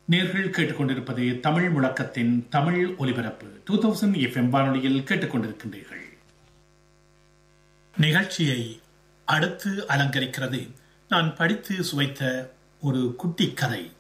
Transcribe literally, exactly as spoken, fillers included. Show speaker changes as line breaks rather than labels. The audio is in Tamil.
நேர்கள் கேட்டுக்கொண்டிருப்பது தமிழ் முழக்கத்தின் தமிழ் ஒலிபரப்பு டூ தௌசண்ட் எஃப்எம் வானொலியில் கேட்டுக்கொண்டிருக்கின்றீர்கள். நிகழ்ச்சியை அடுத்து அலங்கரிக்கிறது நான் படித்து சுவைத்த ஒரு குட்டி கதை.